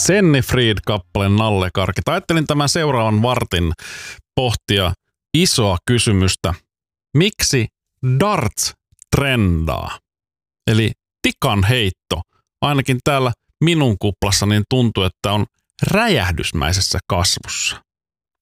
Sennifried-kappale Nallekarkki. Ajattelin tämän seuraavan vartin pohtia isoa kysymystä. Miksi darts trendaa? Eli tikan heitto, ainakin täällä minun kuplassa, niin tuntuu, että on räjähdysmäisessä kasvussa.